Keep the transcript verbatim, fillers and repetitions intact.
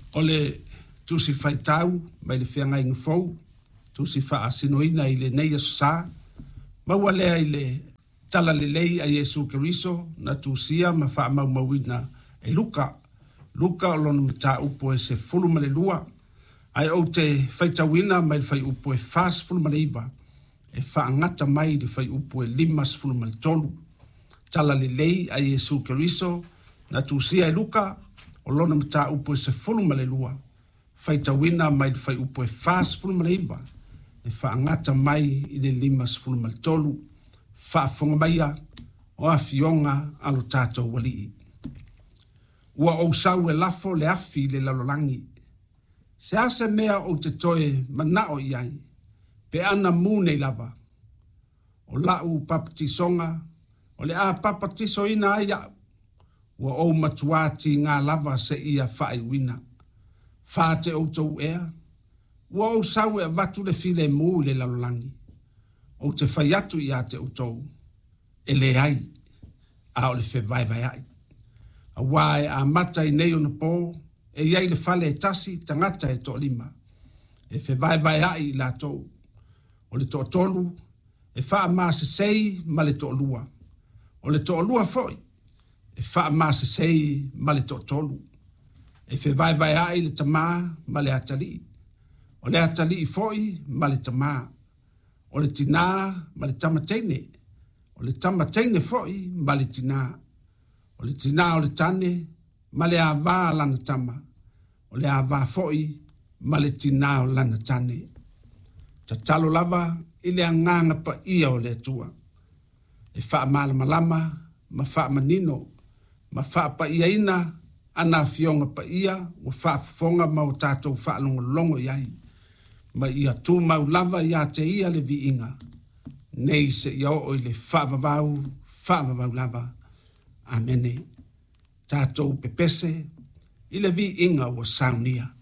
O le tusi faitau, mai le whianga inga fau, tusi wha asinoina i le nei asosa, maua lea i le tala le lei a Yesu Keriso, na tusia ma wha mau mawina e luka, luka o lona mta upo e se fulu ma le lua, ai o te faitawina mai le fai upo e fas fulu ma le iwa, e wha angata mai le fai upo e limas fulu ma le tolu, tala le lei a Yesu Keriso, na tusia e luka, o lona mta upo e se fulu ma le lua, faitawina mai le fai upo e fas fulu ma le iwa, e wha angata mai i le limas fulu ma le tolu, wha fonga maia o a fionga alo tātou walii. Ua o sau e lafo le afi le lalolangi, se ase mea o te toe manao iai, pe ana mune lava, o lau papatisonga, o le a papatiso ina aia, ua o matuati ngā lava se ia whae wina, wha te o tau ea, ua o sau e vatu le file mū le lalolangi, o te whai atu i a te o tau, e le ai, a o le whe vai vai ai. A wae a mata i nei o na pō, e iai le fale e tasi tangata e to lima, e whe vai vai ai i la tau, o le to tolu, e wha maa se sei ma le to lua, o le to lua foi, e wha maa se sei ma le to tolu, e whe vai vai ai le tamaa ma le atali, o le atali foi ma le tamaa, o le tina ma le tamateine, o le tamateine foi ma le tina, o le tina o le tane ma le ava lana tama, o le ava foi ma le tina o lana tane. Ta talo lava i le anganga pa ia o le atua, e wha malama lama, ma wha manino, ma wha pa ia ina, ana fionga pa ia, o wha fonga ma o tātou wha longo longo iai, ma ia tū mau lava ia te ia le vi inga, nei se ia o i le whaavavau, whaavavau lava. Amene. Tātou pepese, i le vi inga o saunia.